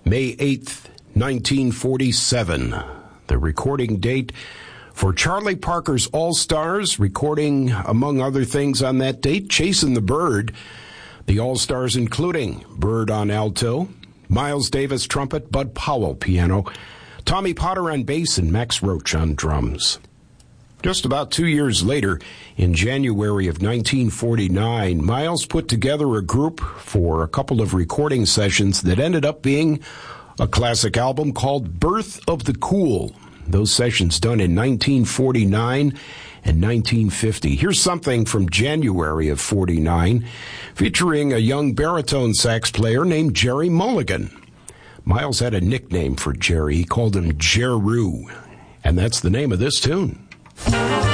May 8th, 1947. The recording date for Charlie Parker's All-Stars, recording, among other things on that date, Chasing the Bird. The All-Stars including Bird on alto, Miles Davis trumpet, Bud Powell piano, Tommy Potter on bass, and Max Roach on drums. Just about 2 years later, in January of 1949, Miles put together a group for a couple of recording sessions that ended up being a classic album called Birth of the Cool. Those sessions done in 1949 and 1950. Here's something from January of 49, featuring a young baritone sax player named Jerry Mulligan. Miles had a nickname for Jerry. He called him Jeru, and that's the name of this tune.